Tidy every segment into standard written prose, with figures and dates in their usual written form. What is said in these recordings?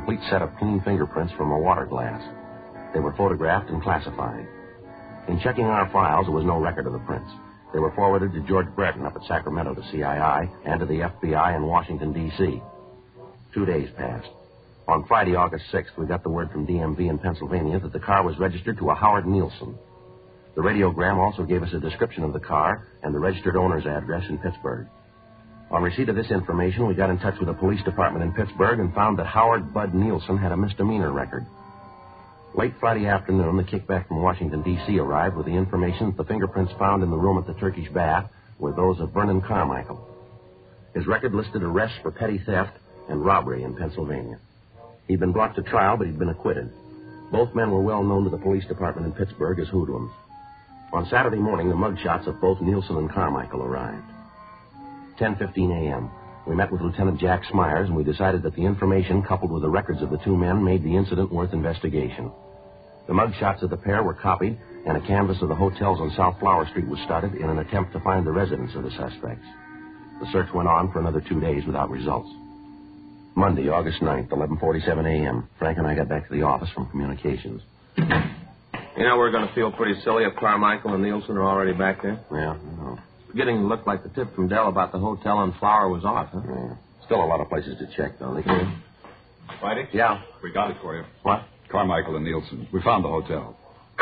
complete set of clean fingerprints from a water glass. They were photographed and classified. In checking our files, there was no record of the prints. They were forwarded to George Brereton up at Sacramento to CII and to the FBI in Washington, D.C. 2 days passed. On Friday, August 6th, we got the word from DMV in Pennsylvania that the car was registered to a Howard Nielsen. The radiogram also gave us a description of the car and the registered owner's address in Pittsburgh. On receipt of this information, we got in touch with the police department in Pittsburgh and found that Howard Bud Nielsen had a misdemeanor record. Late Friday afternoon, the kickback from Washington, D.C. arrived with the information that the fingerprints found in the room at the Turkish Bath were those of Vernon Carmichael. His record listed arrests for petty theft and robbery in Pennsylvania. He'd been brought to trial, but he'd been acquitted. Both men were well known to the police department in Pittsburgh as hoodlums. On Saturday morning, the mugshots of both Nielsen and Carmichael arrived. 10:15 a.m. We met with Lieutenant Jack Smyers, and we decided that the information, coupled with the records of the two men, made the incident worth investigation. The mugshots of the pair were copied, and a canvass of the hotels on South Flower Street was started in an attempt to find the residence of the suspects. The search went on for another 2 days without results. Monday, August 9th, 11:47 a.m. Frank and I got back to the office from communications. You know, we're going to feel pretty silly if Carmichael and Nielsen are already back there. Yeah, I know. It's beginning to look like the tip from Dell about the hotel on Flower was off, huh? Yeah. Still a lot of places to check, though. They can... Friday? Yeah. We got it for you. What? Carmichael and Nielsen. We found the hotel.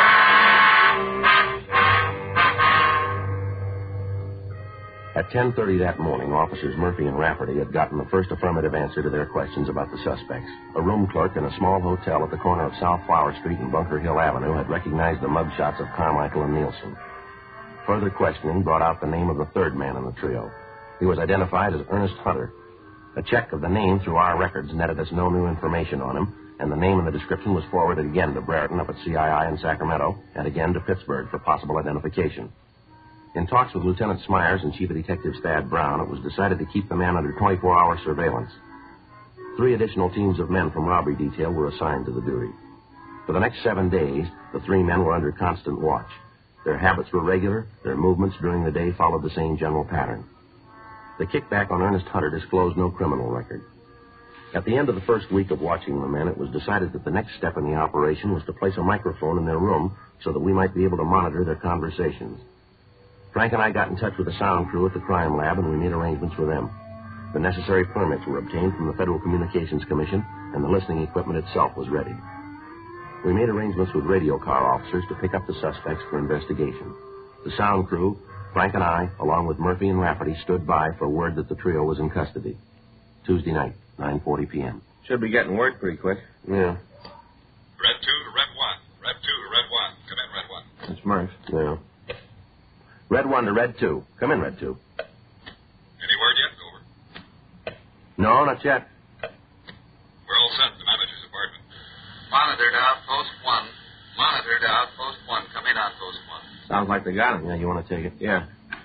At 10:30 that morning, officers Murphy and Rafferty had gotten the first affirmative answer to their questions about the suspects. A room clerk in a small hotel at the corner of South Flower Street and Bunker Hill Avenue had recognized the mugshots of Carmichael and Nielsen. Further questioning brought out the name of the third man in the trio. He was identified as Ernest Hunter. A check of the name through our records netted us no new information on him, and the name and the description was forwarded again to Brereton up at CII in Sacramento and again to Pittsburgh for possible identification. In talks with Lieutenant Smyers and Chief of Detectives Thad Brown, it was decided to keep the man under 24-hour surveillance. 3 additional teams of men from robbery detail were assigned to the duty. For the next 7 days, the 3 men were under constant watch. Their habits were regular. Their movements during the day followed the same general pattern. The kickback on Ernest Hunter disclosed no criminal record. At the end of the first week of watching the men, it was decided that the next step in the operation was to place a microphone in their room so that we might be able to monitor their conversations. Frank and I got in touch with the sound crew at the crime lab, and we made arrangements for them. The necessary permits were obtained from the Federal Communications Commission, and the listening equipment itself was ready. We made arrangements with radio car officers to pick up the suspects for investigation. The sound crew, Frank and I, along with Murphy and Rafferty, stood by for word that the trio was in custody. Tuesday night, 9:40 p.m. Should be getting word pretty quick. Yeah. Red 2 to Red 1. Red 2 to Red 1. Come in, Red 1. That's Murph. Yeah. Red 1 to Red 2. Come in, Red 2. Any word yet? Over. No, not yet. We're all set at the manager's apartment. Monitored outpost 1. Monitored outpost 1. Come in, outpost 1. Sounds like they got him. Yeah, you want to take it? Yeah.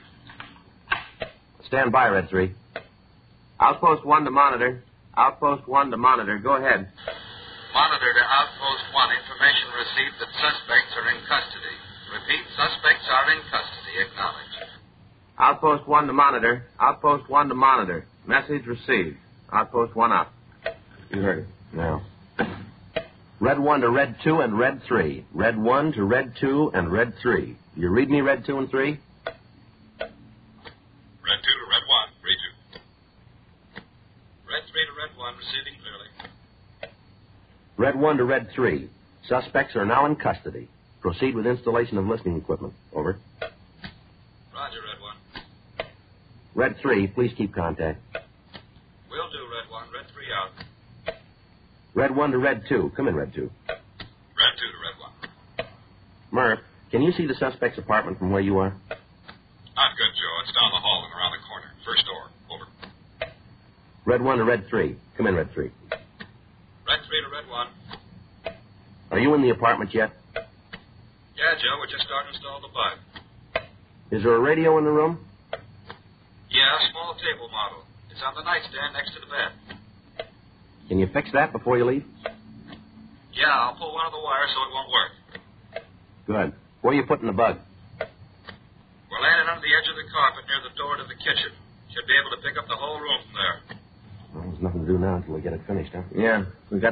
Stand by, Red 3. Outpost 1 to monitor. Outpost 1 to monitor. Go ahead. Monitor to outpost 1. Information received that suspects are in custody. Repeat, suspects are in custody. Acknowledge. Outpost 1 to monitor. Outpost 1 to monitor. Message received. Outpost 1 out. You heard it. No. Red 1 to Red 2 and Red 3. Red 1 to Red 2 and Red 3. You read me, Red 2 and 3? Red 2 to Red 1. Read you. Red 3 to Red 1. Receiving clearly. Red 1 to Red 3. Suspects are now in custody. Proceed with installation of listening equipment. Over. Roger, Red 1. Red 3, please keep contact. Will do, Red 1. Red 3 out. Red 1 to Red 2. Come in, Red 2. Red 2 to Red 1. Murph, can you see the suspect's apartment from where you are? Not good, Joe. It's down the hall and around the corner. First door. Over. Red 1 to Red 3. Come in, Red 3. Red 3 to Red 1. Are you in the apartment yet? Yeah, Joe. We're just starting to install the bug. Is there a radio in the room? Yeah, small table model. It's on the nightstand next to the bed. Can you fix that before you leave? Yeah, I'll pull one of the wires so it won't work. Good. Where are you putting the bug? We're laying it under the edge of the carpet near the door to the kitchen. Should be able to pick up the whole room from there. Well, there's nothing to do now until we get it finished, huh? Yeah. We got